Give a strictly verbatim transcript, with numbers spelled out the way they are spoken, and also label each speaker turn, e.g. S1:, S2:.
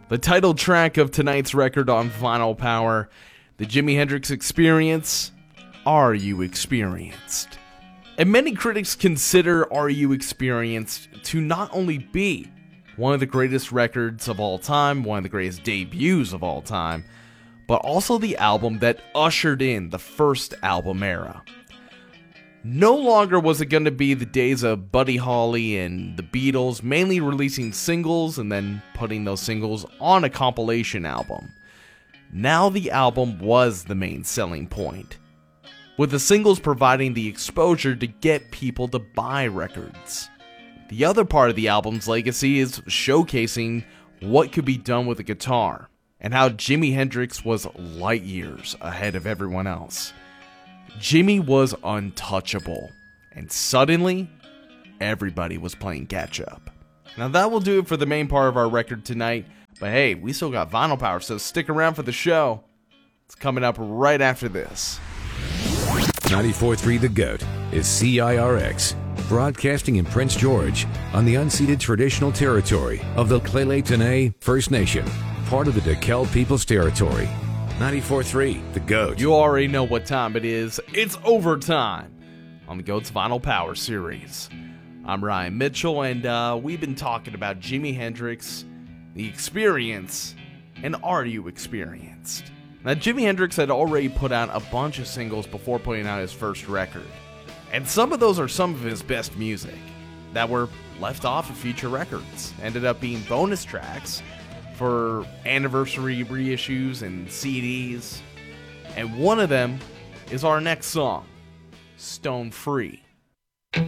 S1: The title track of tonight's record on Vinyl Power, the Jimi Hendrix Experience, Are You Experienced? And many critics consider Are You Experienced to not only be one of the greatest records of all time, one of the greatest debuts of all time, but also the album that ushered in the first album era. No longer was it going to be the days of Buddy Holly and the Beatles mainly releasing singles and then putting those singles on a compilation album. Now the album was the main selling point, with the singles providing the exposure to get people to buy records. The other part of the album's legacy is showcasing what could be done with a guitar, and how Jimi Hendrix was light years ahead of everyone else. Jimi was untouchable, and suddenly, everybody was playing catch up. Now that will do it for the main part of our record tonight, but hey, we still got Vinyl Power, so stick around for the show. It's coming up right after this.
S2: ninety-four point three The GOAT is C I R X, broadcasting in Prince George on the unceded traditional territory of the Lheidli T'enneh First Nation, part of the DeKalb People's Territory. ninety-four point three The GOAT.
S1: You already know what time it is. It's overtime on the GOAT's Vinyl Power series. I'm Ryan Mitchell, and uh, we've been talking about Jimi Hendrix, the Experience, and Are You Experienced? Now, Jimi Hendrix had already put out a bunch of singles before putting out his first record, and some of those are some of his best music that were left off of future records, ended up being bonus tracks for anniversary reissues and C Ds, and one of them is our next song, Stone Free.